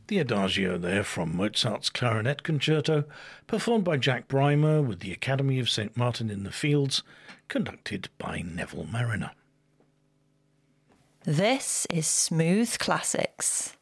The Adagio there from Mozart's Clarinet Concerto, performed by Jack Brymer with the Academy of St Martin in the Fields, conducted by Neville Marriner. This is Smooth Classics.